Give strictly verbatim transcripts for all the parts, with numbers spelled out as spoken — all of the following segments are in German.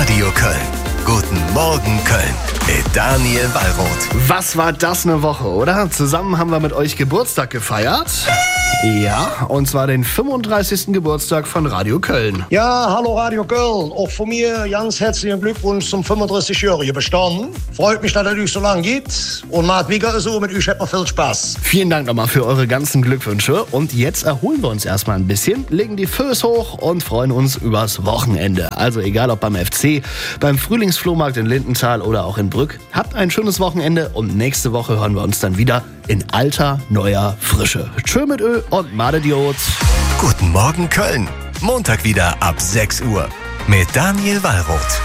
Radio Köln. Guten Morgen Köln mit Daniel Wallroth. Was war das eine Woche, oder? Zusammen haben wir mit euch Geburtstag gefeiert. Ja, und zwar den fünfunddreißigsten Geburtstag von Radio Köln. Ja, hallo Radio Köln. Auch von mir ganz herzlichen Glückwunsch zum fünfunddreißigjährigen Bestand. Freut mich, dass es euch so lang geht. Und macht wieder so, mit euch hat man viel Spaß. Vielen Dank nochmal für eure ganzen Glückwünsche. Und jetzt erholen wir uns erstmal ein bisschen, legen die Föß hoch und freuen uns übers Wochenende. Also egal ob beim F C, beim Frühlingsflohmarkt in Lindenthal oder auch in Brück. Habt ein schönes Wochenende und nächste Woche hören wir uns dann wieder in alter, neuer Frische. Tschö mit Ö und Madediot. Guten Morgen Köln. Montag wieder ab sechs Uhr mit Daniel Wallroth.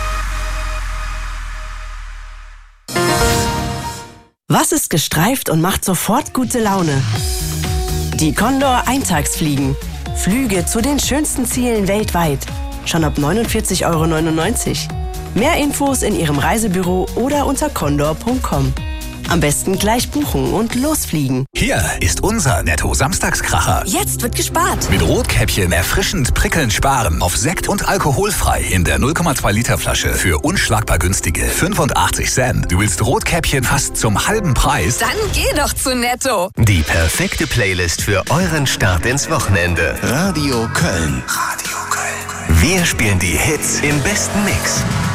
Was ist gestreift und macht sofort gute Laune? Die Condor Eintagsfliegen. Flüge zu den schönsten Zielen weltweit. Schon ab neunundvierzig Euro neunundneunzig. Mehr Infos in Ihrem Reisebüro oder unter condor punkt com. Am besten gleich buchen und losfliegen. Hier ist unser Netto-Samstagskracher. Jetzt wird gespart. Mit Rotkäppchen erfrischend prickelnd sparen. Auf Sekt und alkoholfrei in der null Komma zwei Liter Flasche für unschlagbar günstige fünfundachtzig Cent. Du willst Rotkäppchen fast zum halben Preis? Dann geh doch zu Netto. Die perfekte Playlist für euren Start ins Wochenende. Radio Köln. Radio Köln. Wir spielen die Hits im besten Mix.